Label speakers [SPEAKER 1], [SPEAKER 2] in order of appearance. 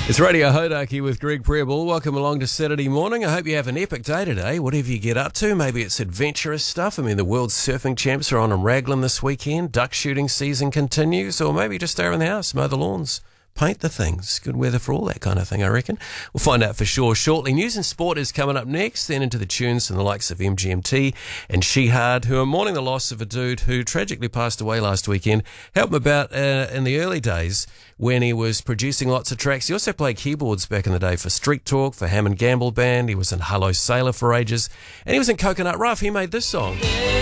[SPEAKER 1] It's Radio Hodaki with Greg Prebble. Welcome along to Saturday morning. I hope you have an epic day today, whatever you get up to. Maybe it's adventurous stuff. I mean, the World Surfing Champs are on in Raglan this weekend. Duck shooting season continues. Or maybe just stay around the house, mow the lawns, paint the things. Good weather for all that kind of thing, I reckon. We'll find out for sure shortly. News and sport is coming up next, then into the tunes from the likes of MGMT and Shehad, who are mourning the loss of a dude who tragically passed away last weekend. Helped him about in the early days when he was producing lots of tracks. He also played keyboards back in the day for Street Talk, for Hammond Gamble Band. He was in Hello Sailor for ages. And he was in Coconut Rough. He made this song.